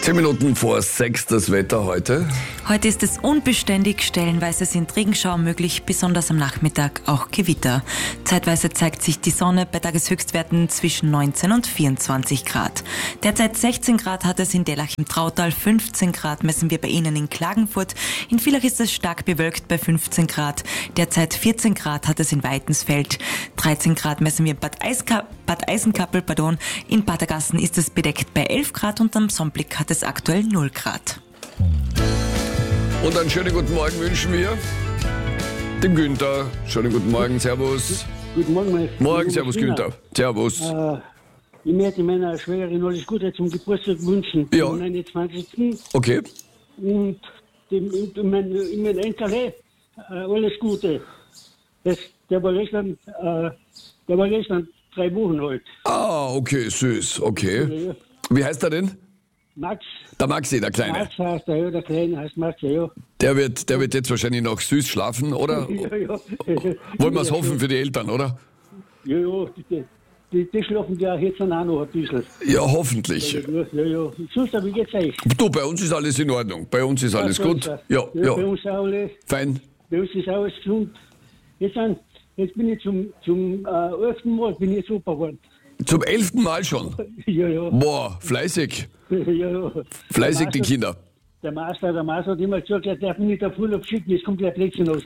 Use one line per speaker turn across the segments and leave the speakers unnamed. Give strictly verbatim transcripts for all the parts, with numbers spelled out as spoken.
Zehn Minuten vor sechs das Wetter heute.
Heute ist es unbeständig, stellenweise sind Regenschauer möglich, besonders am Nachmittag auch Gewitter. Zeitweise zeigt sich die Sonne bei Tageshöchstwerten zwischen neunzehn und vierundzwanzig Grad. Derzeit sechzehn Grad hat es in Dellach im Trautal, fünfzehn Grad messen wir bei Ihnen in Klagenfurt. In Villach ist es stark bewölkt bei fünfzehn Grad. Derzeit vierzehn Grad hat es in Weitensfeld. dreizehn Grad messen wir in Bad, Eiska- Bad Eisenkappel. Pardon. In Patergassen ist es bedeckt bei elf Grad und am Sonnblick hat es aktuell null Grad.
Und einen schönen guten Morgen wünschen wir dem Günther. Schönen guten Morgen, servus.
Guten Morgen, mein
Morgen,
mein
servus
Spinner.
Günther. Servus.
Äh, ich möchte meiner Schwägerin alles Gute zum Geburtstag wünschen.
Ja.
Am neunundzwanzigsten
Okay.
Und dem, dem, mein, mein Enkel äh, alles Gute. Das, der war gestern, äh, der war gestern drei Wochen alt.
Ah, okay, süß, okay.
Ja.
Wie heißt er denn?
Max.
Der Maxi, der Kleine.
Max heißt er, ja, der Kleine heißt Max, ja.
Der wird, der wird jetzt wahrscheinlich noch süß schlafen, oder?
Ja, ja.
Wollen wir es hoffen für die Eltern, oder?
Ja, ja, die, die, die schlafen ja jetzt auch noch ein bisschen.
Ja, hoffentlich.
Ja, ja, ja. Sonst, wie geht's euch?
Du, bei uns ist alles in Ordnung. Bei uns ist alles gut. Ja,
Ja, bei
ja.
uns auch alles.
Fein.
Bei uns ist alles gesund. Jetzt, sind, jetzt bin ich zum, zum äh, elften Mal bin ich jetzt Opa geworden.
Zum elften Mal schon.
Ja, ja.
Boah, fleißig.
ja, ja.
Fleißig,
Der
die
Master-
Kinder.
Der Master, der Master hat immer gesagt, er darf mich nicht auf Urlaub schicken, jetzt kommt der Plätzchen raus.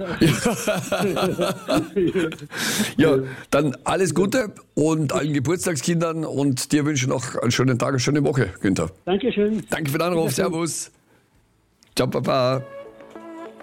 Ja, dann alles Gute und allen Geburtstagskindern und dir wünsche noch einen schönen Tag, eine schöne Woche, Günther.
Dankeschön.
Danke für den Anruf. Servus. Ciao, Papa.